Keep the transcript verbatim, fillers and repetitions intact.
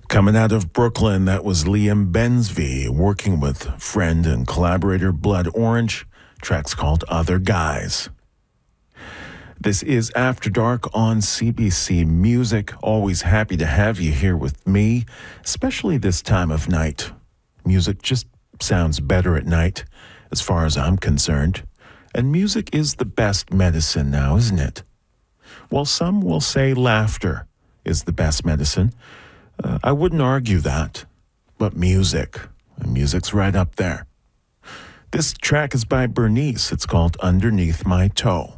Coming out of Brooklyn, that was Liam Bensby working with friend and collaborator Blood Orange. Track's called Other Guys. This is After Dark on C B C Music. Always happy to have you here with me, especially this time of night. Music just sounds better at night, as far as I'm concerned. And music is the best medicine now, isn't it? Well, some will say laughter is the best medicine. Uh, I wouldn't argue that. But music, music's right up there. This track is by Bernice. It's called Underneath My Toe.